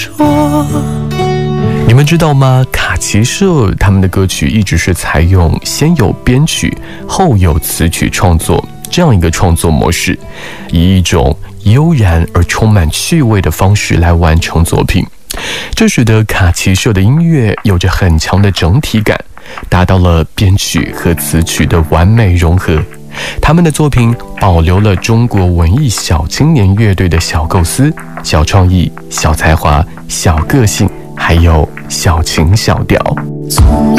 你们知道吗？卡奇社他们的歌曲一直是采用先有编曲后有词曲创作这样一个创作模式，以一种悠然而充满趣味的方式来完成作品，这使得卡奇社的音乐有着很强的整体感，达到了编曲和词曲的完美融合。他们的作品保留了中国文艺小青年乐队的小构思、小创意、小才华、小个性，还有小情小调。 从